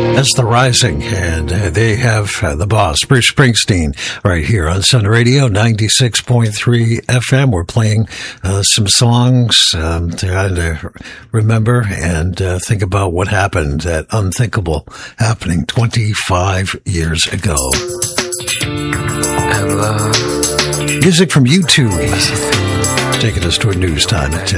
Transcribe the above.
That's The Rising, and they have the boss, Bruce Springsteen, right here on Sun Radio 96.3 FM. We're playing some songs to remember and think about what happened, that unthinkable happening 25 years ago. And love. Music from U2, taking us to a news time at 10.